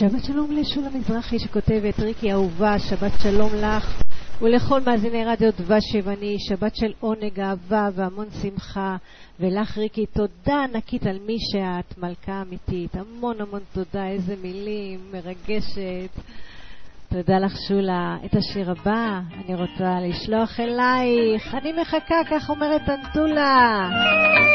שבת שלום לשולה מזרחי שכותבת, ריקי אהובה, שבת שלום לך ולכל מאזיני רדיו דבש יווני, שבת של עונג, אהבה והמון שמחה. ולך ריקי, תודה ענקית על מי שאת, מלכה אמיתית. המון המון תודה, איזה מילים, מרגשת. תודה לך שולה. את השיר הבא אני רוצה לשלוח אלייך, אני מחכה, כך אומרת אנטולה.